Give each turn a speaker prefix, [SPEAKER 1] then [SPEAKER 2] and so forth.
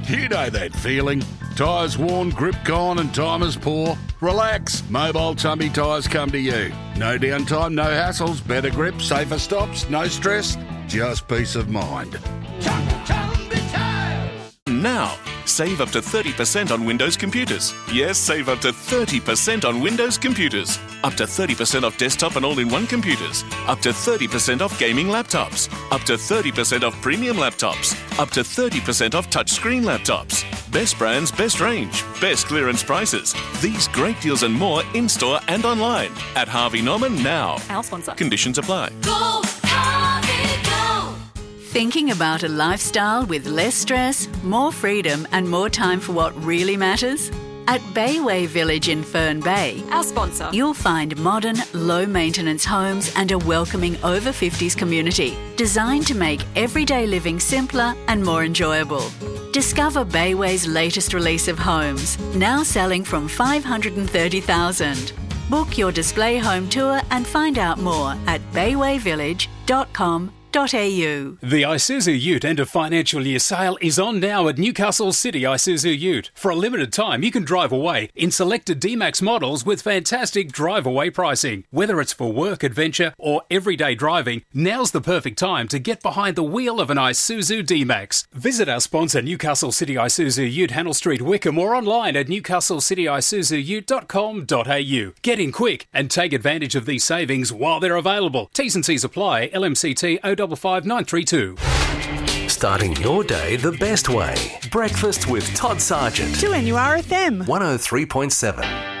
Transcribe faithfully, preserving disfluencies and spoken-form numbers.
[SPEAKER 1] You know that feeling. Tyres worn, grip gone and time is poor? Relax. Mobile Tumby Tyres come to you. No downtime, no hassles, better grip, safer stops, no stress, just peace of mind.
[SPEAKER 2] Now, save up to thirty percent on Windows computers. Yes, save up to thirty percent on Windows computers. Up to thirty percent off desktop and all-in-one computers. Up to thirty percent off gaming laptops. Up to thirty percent off premium laptops. Up to thirty percent off touchscreen laptops. Best brands, best range, best clearance prices. These great deals and more in-store and online at Harvey Norman now.
[SPEAKER 3] Our sponsor.
[SPEAKER 2] Conditions apply.
[SPEAKER 4] Go, Harvey, go!
[SPEAKER 3] Thinking about a lifestyle with less stress, more freedom and more time for what really matters? At Bayway Village in Fern Bay,
[SPEAKER 4] Our sponsor.
[SPEAKER 3] you'll find modern, low-maintenance homes and a welcoming over fifties community designed to make everyday living simpler and more enjoyable. Discover Bayway's latest release of homes, now selling from five hundred thirty thousand dollars. Book your display home tour and find out more at bayway village dot com dot a u.
[SPEAKER 5] The Isuzu Ute end of financial year sale is on now at Newcastle City Isuzu Ute. For a limited time, you can drive away in selected D-Max models with fantastic drive-away pricing. Whether it's for work, adventure or everyday driving, now's the perfect time to get behind the wheel of an Isuzu D-Max. Visit our sponsor Newcastle City Isuzu Ute, Hannell Street, Wickham, or online at newcastle city isuzu ute dot com dot a u. Get in quick and take advantage of these savings while they're available. T's and C's apply. L M C T O five five nine three two.
[SPEAKER 6] Starting your day the best way. Breakfast with Todd Sargent.
[SPEAKER 7] two N U R F M.
[SPEAKER 6] one oh three point seven.